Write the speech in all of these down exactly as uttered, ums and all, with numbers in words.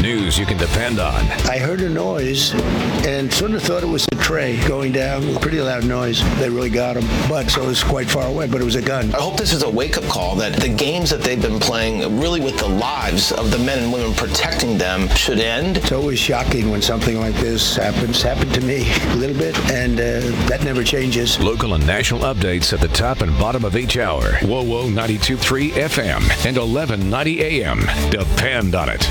News you can depend on. I heard a noise and sort of thought it was a tray going down. Pretty loud noise. They really got him. But so it was quite far away, but it was a gun. I hope this is a wake-up call that the games that they've been playing, really with the lives of the men and women protecting them, should end. It's always shocking when something like this happens. Happened to me a little bit, and uh, that never changes. Local and national updates at the top and bottom of each hour. W O W ninety-two point three F M and eleven ninety A M. Depend on it.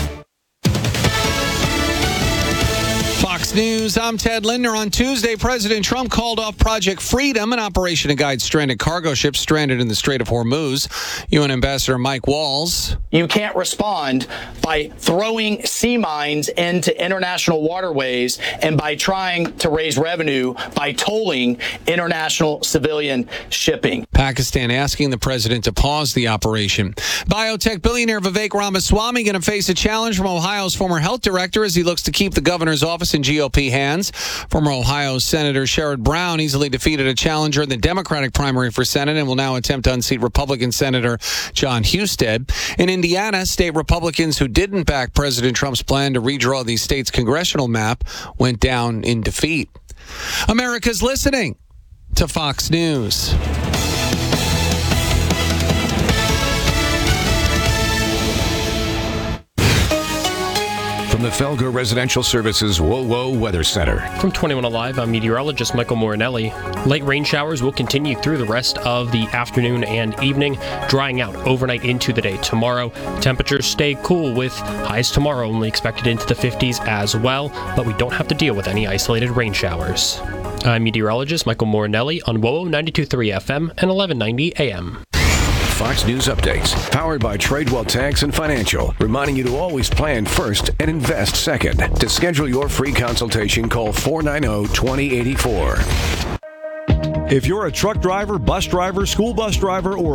Fox News, I'm Ted Linder. On Tuesday, President Trump called off Project Freedom, an operation to guide stranded cargo ships stranded in the Strait of Hormuz. U N Ambassador Mike Walls. You can't respond by throwing sea mines into international waterways and by trying to raise revenue by tolling international civilian shipping. Pakistan asking the president to pause the operation. Biotech billionaire Vivek Ramaswamy going to face a challenge from Ohio's former health director as he looks to keep the governor's office in G O P hands. Former Ohio Senator Sherrod Brown easily defeated a challenger in the Democratic primary for Senate and will now attempt to unseat Republican Senator John Husted. In Indiana, state Republicans who didn't back President Trump's plan to redraw the state's congressional map went down in defeat. America's listening to Fox News. From the Felger Residential Services W O W Weather Center. From twenty-one Alive, I'm meteorologist Michael Morinelli. Light rain showers will continue through the rest of the afternoon and evening, drying out overnight into the day tomorrow. Temperatures stay cool with highs tomorrow only expected into the fifties as well, but we don't have to deal with any isolated rain showers. I'm meteorologist Michael Morinelli on W O W ninety-two point three F M and eleven ninety A M. Fox News updates, powered by Tradewell Tax and Financial, reminding you to always plan first and invest second. To schedule your free consultation, call four nine zero, two zero eight four. If you're a truck driver, bus driver, school bus driver, or